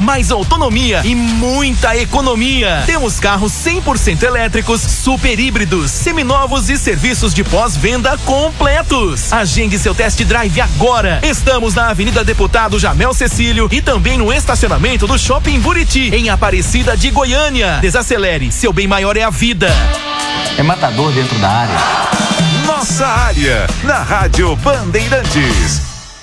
mais autonomia e muita economia. Temos carros 100% elétricos, super híbridos, seminovos e serviços de pós-venda completos. Agende seu test drive agora. Estamos na Avenida Deputado Jamel Cecílio e também no estacionamento do Shopping Buriti, em Aparecida de Goiânia. Desacelere, seu bem maior é a vida. É matador dentro da área. Nossa área, na Rádio Bandeirantes.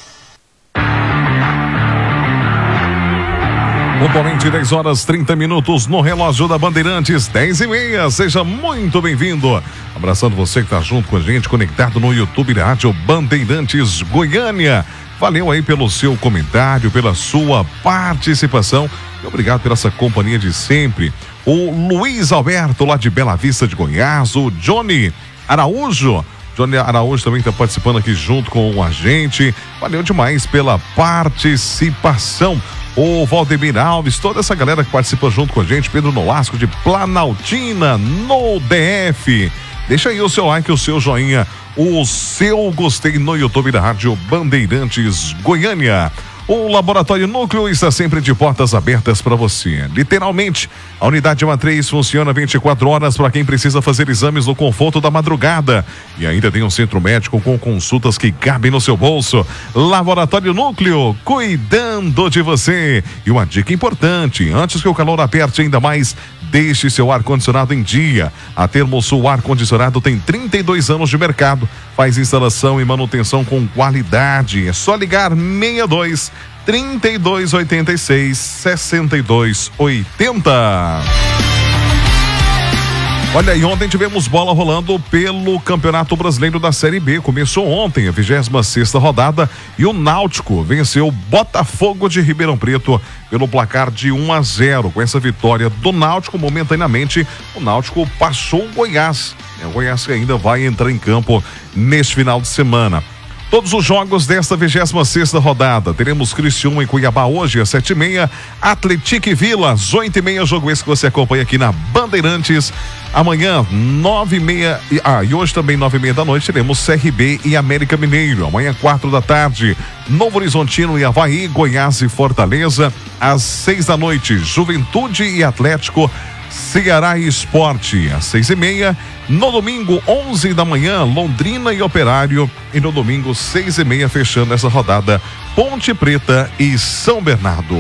Pontualmente 10 horas 30 minutos no relógio da Bandeirantes, 10h30. Seja muito bem-vindo. Abraçando você que está junto com a gente, conectado no YouTube da Rádio Bandeirantes Goiânia. Valeu aí pelo seu comentário, pela sua participação. E obrigado pela essa companhia de sempre. O Luiz Alberto, lá de Bela Vista de Goiás. O Johnny Araújo. Johnny Araújo também está participando aqui junto com a gente. Valeu demais pela participação. O Valdemir Alves, toda essa galera que participa junto com a gente. Pedro Nolasco de Planaltina, no DF. Deixa aí o seu like, o seu joinha, o seu gostei no YouTube da Rádio Bandeirantes Goiânia. O Laboratório Núcleo está sempre de portas abertas para você. Literalmente, a unidade matriz funciona 24 horas para quem precisa fazer exames no conforto da madrugada. E ainda tem um centro médico com consultas que cabem no seu bolso. Laboratório Núcleo, cuidando de você. E uma dica importante, antes que o calor aperte ainda mais, deixe seu ar-condicionado em dia. A Termosul Ar-Condicionado tem 32 anos de mercado. Faz instalação e manutenção com qualidade. É só ligar 62 3286 6280. Olha, e ontem tivemos bola rolando pelo Campeonato Brasileiro da Série B. Começou ontem a 26ª rodada e o Náutico venceu o Botafogo de Ribeirão Preto pelo placar de 1-0. Com essa vitória do Náutico, momentaneamente, o Náutico passou o Goiás. O Goiás que ainda vai entrar em campo neste final de semana. Todos os jogos desta 26ª rodada. Teremos Criciúma em Cuiabá hoje às 7h30, Atlético e Vila às 8h30, jogo esse que você acompanha aqui na Bandeirantes. Amanhã 9h30 e hoje também 9h30 da noite teremos CRB e América Mineiro. Amanhã 4 da tarde, Novo Horizontino e Avaí, Goiás e Fortaleza. Às 6 da noite, Juventude e Atlético, Ceará e Esporte às 6h30. No domingo, 11 da manhã, Londrina e Operário. E no domingo, 6h30, fechando essa rodada, Ponte Preta e São Bernardo.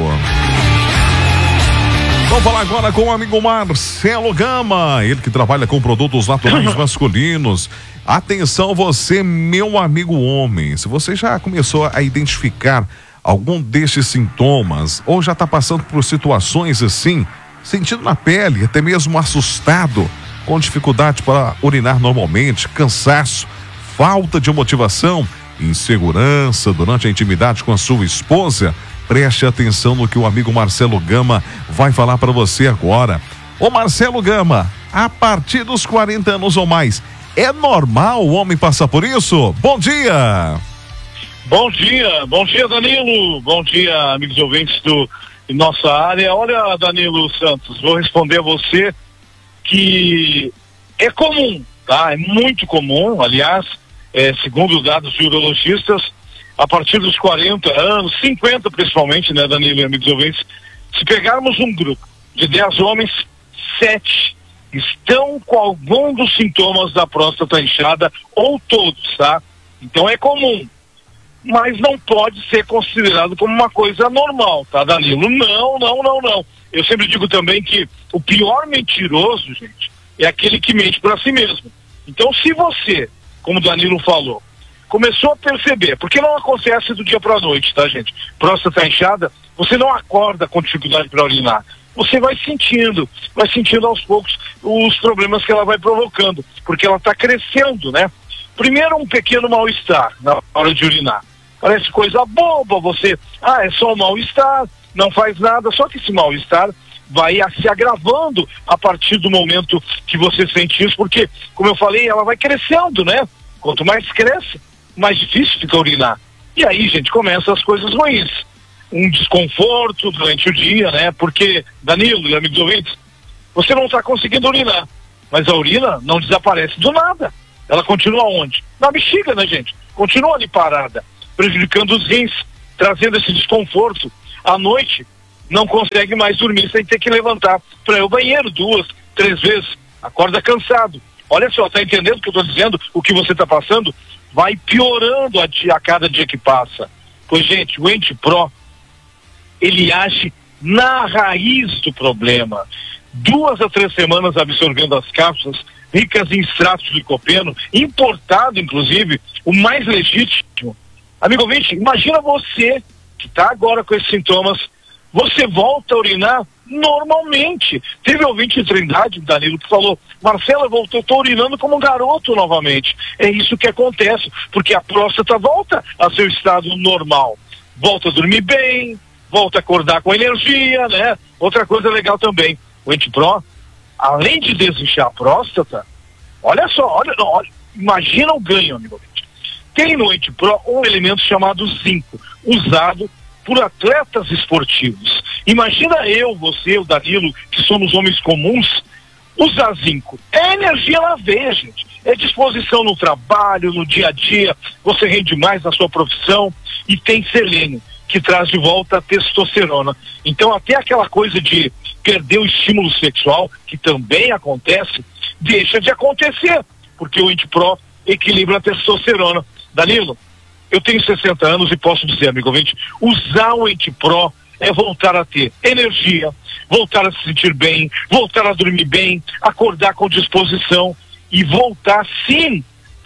Vamos falar agora com o amigo Marcelo Gama, ele que trabalha com produtos naturais masculinos. Atenção você, meu amigo homem, se você já começou a identificar algum destes sintomas, ou já está passando por situações assim, sentindo na pele, até mesmo assustado, com dificuldade para urinar normalmente, cansaço, falta de motivação, insegurança durante a intimidade com a sua esposa, preste atenção no que o amigo Marcelo Gama vai falar para você agora. Ô Marcelo Gama, a partir dos 40 anos ou mais, é normal o homem passar por isso? Bom dia! Bom dia Danilo, bom dia amigos ouvintes do nossa área. Olha, Danilo Santos, vou responder a você que é comum, tá? É muito comum, aliás, segundo os dados de urologistas, a partir dos 40 anos, 50 principalmente, né, Danilo e amigos ouvintes, se pegarmos um grupo de 10 homens, 7 estão com algum dos sintomas da próstata inchada, ou todos, tá? Então é comum, mas não pode ser considerado como uma coisa normal, tá, Danilo? Não. Eu sempre digo também que o pior mentiroso, gente, é aquele que mente para si mesmo. Então, se você, como o Danilo falou, começou a perceber, porque não acontece do dia para a noite, tá, gente? Próstata inchada, você não acorda com dificuldade para urinar. Você vai sentindo aos poucos os problemas que ela vai provocando, porque ela está crescendo, né? Primeiro, um pequeno mal-estar na hora de urinar. Parece coisa boba, você, é só um mal-estar, não faz nada, só que esse mal-estar vai se agravando a partir do momento que você sente isso, porque, como eu falei, ela vai crescendo, né? Quanto mais cresce, mais difícil fica urinar. E aí, gente, começam as coisas ruins. Um desconforto durante o dia, né? Porque, Danilo e amigos ouvintes, você não está conseguindo urinar, mas a urina não desaparece do nada. Ela continua onde? Na bexiga, né, gente? Continua ali parada, prejudicando os rins, trazendo esse desconforto. À noite, não consegue mais dormir sem ter que levantar para ir ao banheiro 2, 3 vezes, acorda cansado. Olha só, tá entendendo o que eu tô dizendo? O que você tá passando? Vai piorando a cada dia que passa. Pois, gente, o EntePro, ele age na raiz do problema. 2 a 3 semanas absorvendo as cápsulas ricas em extrato de licopeno, importado, inclusive, o mais legítimo. Amigo ouvinte, imagina você que está agora com esses sintomas, você volta a urinar normalmente. Teve ouvinte de Trindade, Danilo, que falou: Marcela, eu estou urinando como um garoto novamente. É isso que acontece, porque a próstata volta a seu estado normal. Volta a dormir bem, volta a acordar com energia, né? Outra coisa legal também, o EntePro, além de desinchar a próstata, olha só, imagina o ganho, amigo ouvinte. Tem no EntePro um elemento chamado zinco, usado por atletas esportivos. Imagina eu, você, o Danilo, que somos homens comuns, usar zinco. É energia na veia, gente. É disposição no trabalho, no dia a dia, você rende mais na sua profissão, e tem selênio, que traz de volta a testosterona. Então até aquela coisa de perder o estímulo sexual, que também acontece, deixa de acontecer, porque o EntePro equilibra a testosterona. Danilo, eu tenho 60 anos e posso dizer, amigo ouvinte, usar o EntePro é voltar a ter energia, voltar a se sentir bem, voltar a dormir bem, acordar com disposição e voltar sim,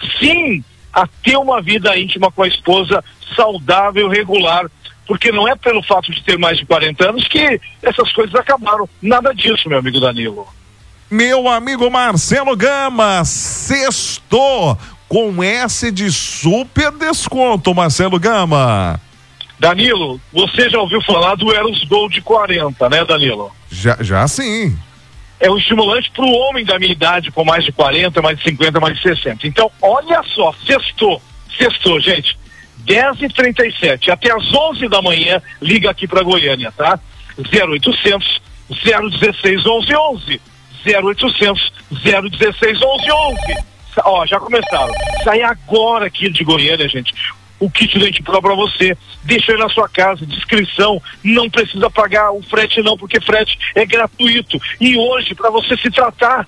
a ter uma vida íntima com a esposa saudável, regular, porque não é pelo fato de ter mais de 40 anos que essas coisas acabaram. Nada disso, meu amigo Danilo. Meu amigo Marcelo Gama, sextou com S de super desconto, Marcelo Gama. Danilo, você já ouviu falar do Eros Gold 40, né, Danilo? Já sim. É um estimulante para o homem da minha idade, com mais de 40, mais de 50, mais de 60. Então, olha só, sextou, gente. 10h37, até às 11 da manhã, liga aqui para Goiânia, tá? 0800 016 1111. 0800 016 1111. Ó, já começaram. Sai agora aqui de Goiânia, gente, o kit do EntePro para você. Deixa aí na sua casa, descrição, não precisa pagar o frete não, porque frete é gratuito. E hoje, para você se tratar,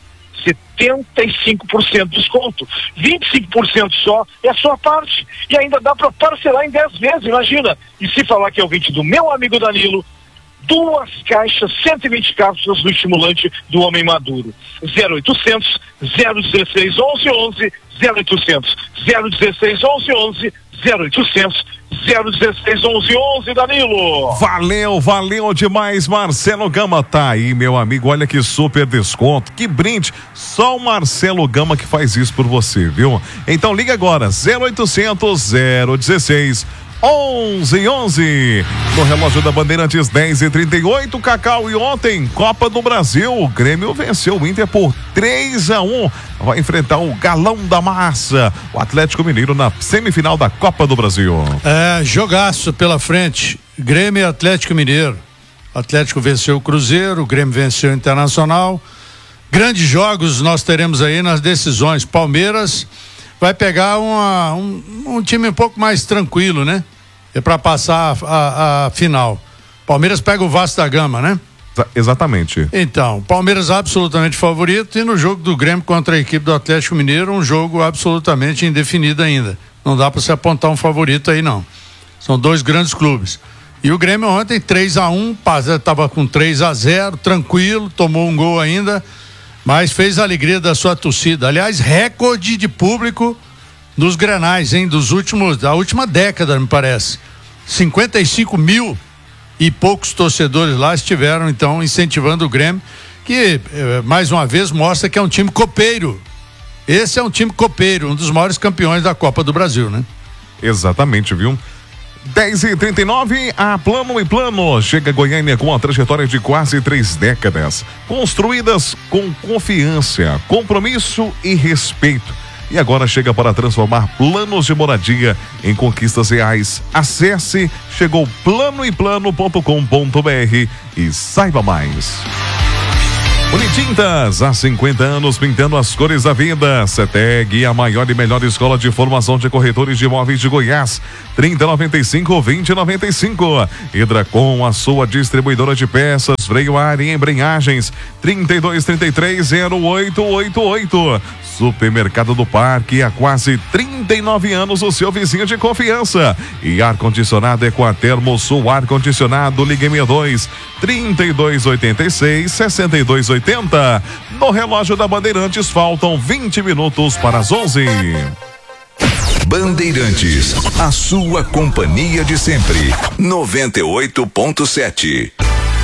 75% de desconto, 25% só é a sua parte, e ainda dá para parcelar em 10 vezes, imagina. E se falar que é o ouvinte do meu amigo Danilo, 2 caixas, 120 cápsulas do estimulante do homem maduro. 0800 016 1111, 0800 016 1111, 0800 016 1111, Danilo. Valeu demais, Marcelo Gama. Tá aí, meu amigo, olha que super desconto, que brinde. Só o Marcelo Gama que faz isso por você, viu? Então liga agora, 0800 016 1111. No relógio da Bandeirantes, 10h38, Cacau. E ontem, Copa do Brasil, o Grêmio venceu o Inter por 3-1. Vai enfrentar o Galão da Massa, o Atlético Mineiro, na semifinal da Copa do Brasil. Jogaço pela frente, Grêmio e Atlético Mineiro. O Atlético venceu o Cruzeiro, o Grêmio venceu o Internacional. Grandes jogos nós teremos aí nas decisões. Palmeiras vai pegar um time um pouco mais tranquilo, né? É para passar a final. Palmeiras pega o Vasco da Gama, né? Exatamente. Então, Palmeiras absolutamente favorito, e no jogo do Grêmio contra a equipe do Atlético Mineiro, um jogo absolutamente indefinido ainda. Não dá para se apontar um favorito aí, não. São 2 grandes clubes. E o Grêmio ontem 3-1, estava com 3-0, tranquilo, tomou um gol ainda, mas fez a alegria da sua torcida. Aliás, recorde de público nos Grenais, hein? Da última década, me parece. 55 mil e poucos torcedores lá estiveram, então, incentivando o Grêmio, que, mais uma vez, mostra que é um time copeiro. Esse é um time copeiro, um dos maiores campeões da Copa do Brasil, né? Exatamente, viu? 10h39, a Plano e Plano chega a Goiânia com uma trajetória de quase 3 décadas, construídas com confiança, compromisso e respeito. E agora chega para transformar planos de moradia em conquistas reais. Acesse chegouplanoeplano.com.br e saiba mais. Unitintas, há 50 anos pintando as cores da vida. CETEG, a maior e melhor escola de formação de corretores de imóveis de Goiás. 3095-2095. Hidracom, a sua distribuidora de peças, freio a ar e embreagens. 3233-0888. Supermercado do Parque, há quase 39 anos, o seu vizinho de confiança. E ar-condicionado Equatermosul ar-condicionado, ligue 62 3286-6280. No relógio da Bandeirantes, faltam 20 minutos para as 11. Bandeirantes, a sua companhia de sempre. 98.7.